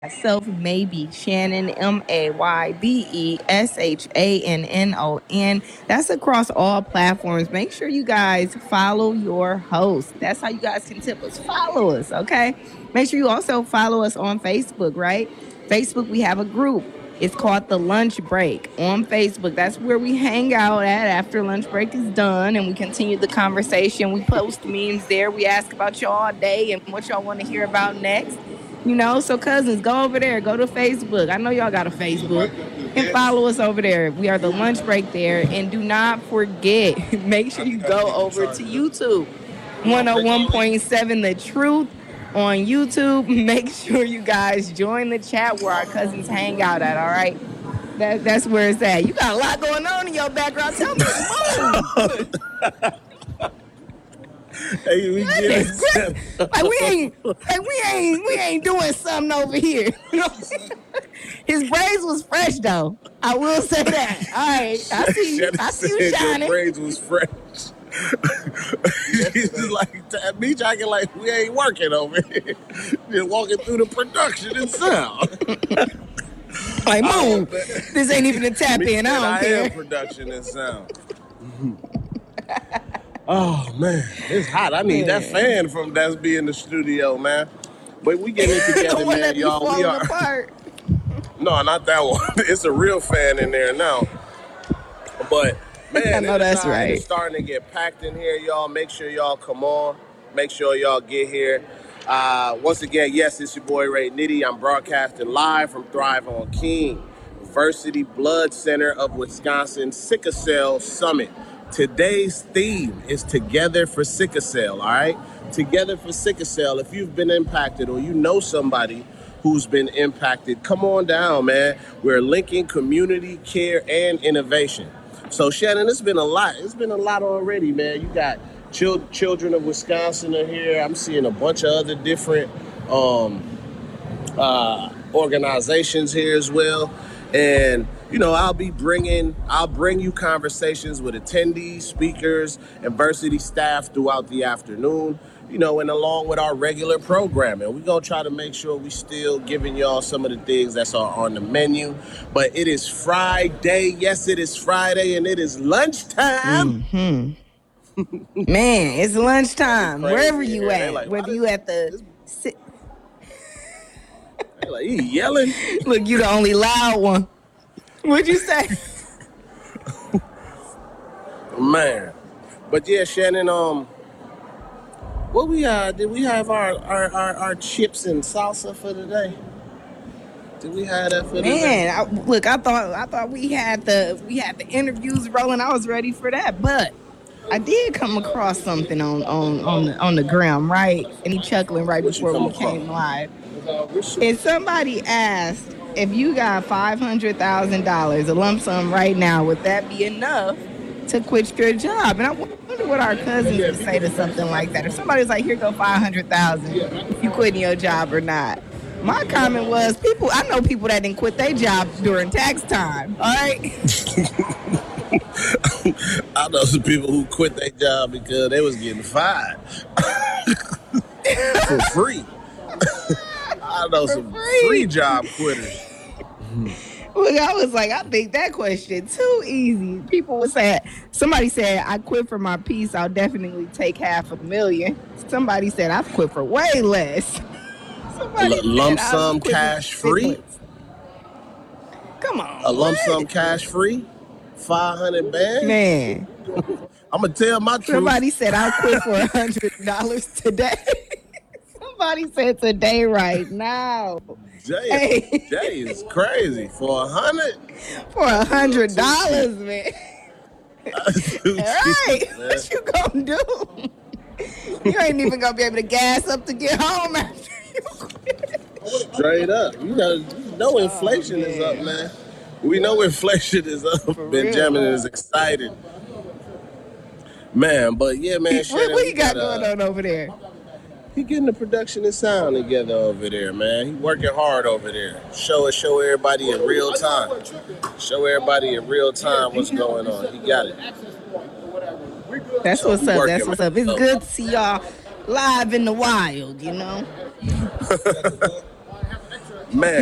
myself, Maybe Shannon, Maybeshannon. That's across all platforms. Make sure you guys follow your host. That's how you guys can tip us. Follow us, okay? Make sure you also follow us on Facebook, right? Facebook, we have a group. It's called The Lunch Break on Facebook. That's where we hang out at after lunch break is done and we continue the conversation. We post memes there. We ask about y'all all day and what y'all want to hear about next. So cousins, go over there. Go to Facebook. I know y'all got a Facebook. And follow us over there. We are the lunch break there. And do not forget, make sure you go over to YouTube. 101.7 The Truth on YouTube. Make sure you guys join the chat where our cousins hang out at, all right? That's where it's at. You got a lot going on in your background. Tell me more. Hey, we get we ain't doing something over here. His braids was fresh though. I will say that. All right, I see you shining. Your braids was fresh. He's just like me talking like we ain't working over here. Just walking through the production and sound. Like, move. This ain't even a tap in. I don't care. Production and sound. Oh man, it's hot. I need that fan from that's be in the studio, man. But we getting it together, man, y'all. We are. Apart. No, not that one. It's a real fan in there now. But man, I know that's right. It's starting to get packed in here, y'all. Make sure y'all come on. Make sure y'all get here. Once again, yes, it's your boy Ray Nitty. I'm broadcasting live from Thrive on King, Varsity Blood Center of Wisconsin Sickle Cell Summit. Today's theme is Together for Sickle Cell, all right? Together for Sickle Cell. If you've been impacted or you know somebody who's been impacted, come on down, man. We're linking community care and innovation. So, Shannon, it's been a lot. It's been a lot already, man. You got Children of Wisconsin are here. I'm seeing a bunch of other different organizations here as well. And, I'll bring you conversations with attendees, speakers, and varsity staff throughout the afternoon, and along with our regular programming. We're going to try to make sure we still giving y'all some of the things that's on the menu. But it is Friday. Yes, it is Friday, and it is lunchtime. Mm-hmm. Man, it's lunchtime. Wherever you at. Like, whether you at the... Like, he yelling. Look, you the only loud one. What'd you say? Man. But yeah, Shannon, what we did we have our chips and salsa for today? Did we have that for today? Man, I thought we had the interviews rolling. I was ready for that, but I did come across something on the gram, right? And he chuckling right before we came live. And somebody asked, if you got $500,000, a lump sum right now, would that be enough to quit your job? And I wonder what our cousins would say to something like that. If somebody's like, here go $500,000, you quitting your job or not? My comment was, I know people that didn't quit their job during tax time, all right? I know some people who quit their job because they was getting fired for free. I know some free job quitters. Look, I was like, I think that question too easy. People would say, somebody said, I quit for my peace. I'll definitely take $500,000. Somebody said, I've quit for way less. Lump sum cash free? Come on. A lump sum cash free? 500 bands? Man. I'm going to tell my truth. Somebody said, I'll quit for $100 today. Somebody said today right now. Jay is crazy. For $100? For $100, man. All right. What you gonna do? You ain't even gonna be able to gas up to get home after you quit. Straight up. You know inflation is up, man. We know inflation is up. Benjamin is excited. Man, but yeah, man. What you got going on over there? He getting the production and sound together over there, man. He working hard over there. Show everybody in real time. Show everybody in real time what's going on. He got it. That's what's up. That's what's up. It's good to see y'all live in the wild, Man.